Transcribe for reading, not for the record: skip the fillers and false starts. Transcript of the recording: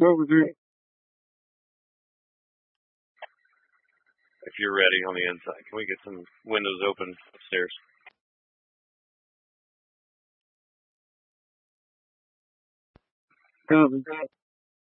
Over there. If you're ready on the inside, can we get some windows open upstairs? Copy.